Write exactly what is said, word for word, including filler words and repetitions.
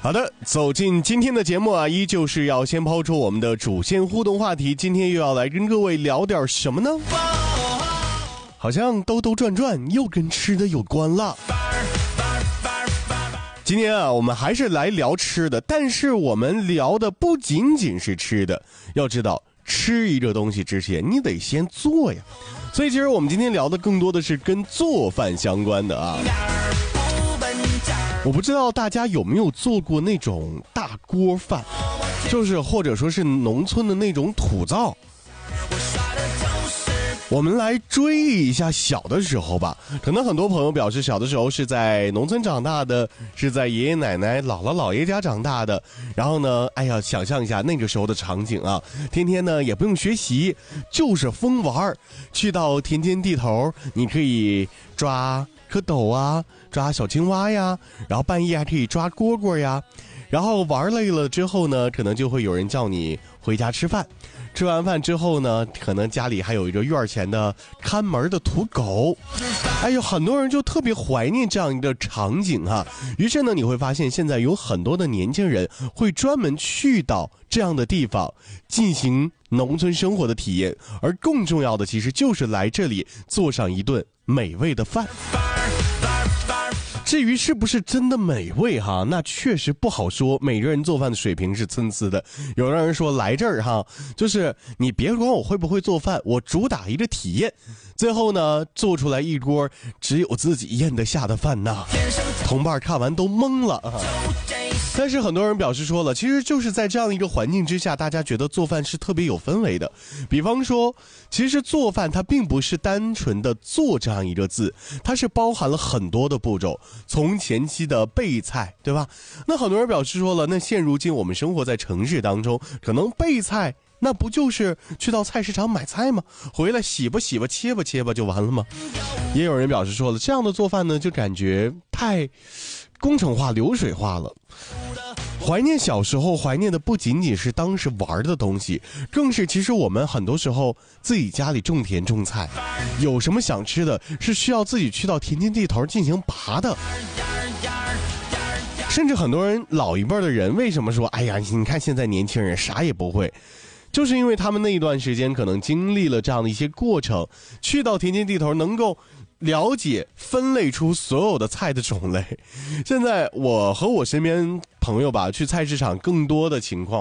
好的，走进今天的节目啊，依旧是要先抛出我们的主线互动话题。今天又要来跟各位聊点什么呢？好像兜兜转转又跟吃的有关了。今天啊，我们还是来聊吃的，但是我们聊的不仅仅是吃的。要知道，吃一个东西之前，你得先做呀。所以其实我们今天聊的更多的是跟做饭相关的啊。我不知道大家有没有做过那种大锅饭，就是或者说是农村的那种土灶。我们来追忆一下小的时候吧，可能很多朋友表示小的时候是在农村长大的，是在爷爷奶奶姥姥姥爷家长大的，然后呢，哎呀，想象一下那个时候的场景啊，天天呢也不用学习，就是疯玩，去到田间地头，你可以抓蝌蚪啊，抓小青蛙呀，然后半夜还可以抓蝈蝈呀，然后玩累了之后呢，可能就会有人叫你回家吃饭。吃完饭之后呢，可能家里还有一个院前的看门的土狗。哎呦，很多人就特别怀念这样一个场景哈。于是呢，你会发现现在有很多的年轻人会专门去到这样的地方进行农村生活的体验，而更重要的其实就是来这里做上一顿美味的饭。至于是不是真的美味哈，那确实不好说，每个人做饭的水平是参差的。有的人说来这儿哈，就是你别管我会不会做饭，我主打一个体验，最后呢做出来一锅只有自己咽得下的饭呐，同伴看完都懵了啊。但是很多人表示说了，其实就是在这样一个环境之下，大家觉得做饭是特别有氛围的。比方说，其实做饭它并不是单纯的做这样一个字，它是包含了很多的步骤，从前期的备菜，对吧？那很多人表示说了，那现如今我们生活在城市当中，可能备菜那不就是去到菜市场买菜吗？回来洗吧洗吧切吧切吧就完了吗？也有人表示说了，这样的做饭呢，就感觉太工程化流水化了。怀念小时候，怀念的不仅仅是当时玩的东西，更是其实我们很多时候自己家里种田种菜，有什么想吃的是需要自己去到田间地头进行拔的。甚至很多人老一辈的人为什么说哎呀你看现在年轻人啥也不会，就是因为他们那一段时间可能经历了这样的一些过程，去到田间地头能够了解分类出所有的菜的种类。现在我和我身边朋友吧去菜市场，更多的情况